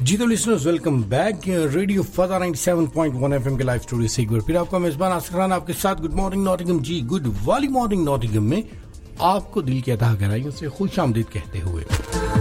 जी तो listeners welcome back radio फजा 97.1 FM के live studio से एक बार फिर आपका मेजबान आसिफ खान आपके साथ। गुड मॉर्निंग नॉटिंघम जी, गुड वाली मॉर्निंग नॉटिंघम में आपको दिल की अता गहराइयों से खुश आमदीद कहते हुए